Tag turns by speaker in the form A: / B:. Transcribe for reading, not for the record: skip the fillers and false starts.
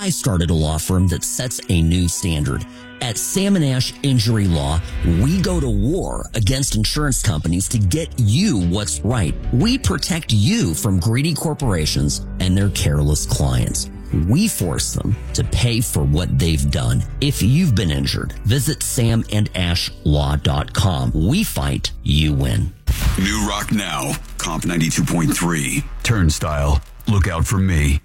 A: I started a law firm that sets a new standard. At Sam & Ash Injury Law, we go to war against insurance companies to get you what's right. We protect you from greedy corporations and their careless clients. We force them to pay for what they've done. If you've been injured, visit samandashlaw.com. We fight, you win.
B: New Rock Now, Comp 92.3. Turnstile, look out for me.